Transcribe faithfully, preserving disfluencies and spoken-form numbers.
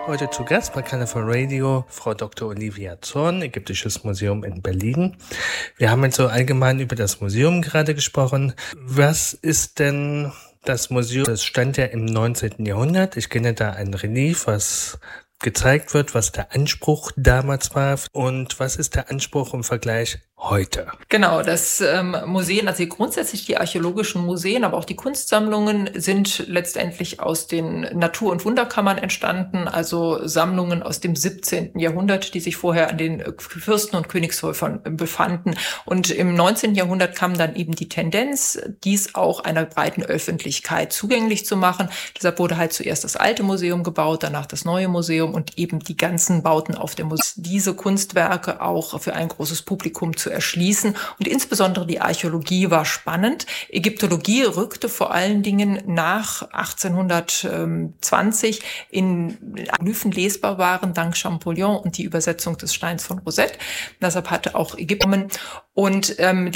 Heute zu Gast bei Carneval Radio Frau Doktor Olivia Zorn, Ägyptisches Museum in Berlin. Wir haben jetzt so allgemein über das Museum gerade gesprochen. Was ist denn das Museum? Das stand ja im neunzehnten Jahrhundert. Ich kenne da ein Relief, was gezeigt wird, was der Anspruch damals war und was ist der Anspruch im Vergleich heute? Genau, das ähm, Museen, also grundsätzlich die archäologischen Museen, aber auch die Kunstsammlungen sind letztendlich aus den Natur- und Wunderkammern entstanden, also Sammlungen aus dem siebzehnten Jahrhundert, die sich vorher an den Fürsten- und Königshäusern befanden. Und im neunzehnten Jahrhundert kam dann eben die Tendenz, dies auch einer breiten Öffentlichkeit zugänglich zu machen. Deshalb wurde halt zuerst das alte Museum gebaut, danach das neue Museum und eben die ganzen Bauten auf dem Museum. Diese Kunstwerke auch für ein großes Publikum zu erschließen. Und insbesondere die Archäologie war spannend. Ägyptologie rückte vor allen Dingen nach achtzehnhundertzwanzig in Glyphen lesbar waren, dank Champollion und die Übersetzung des Steins von Rosette. Deshalb hatte auch Ägypten und ähm,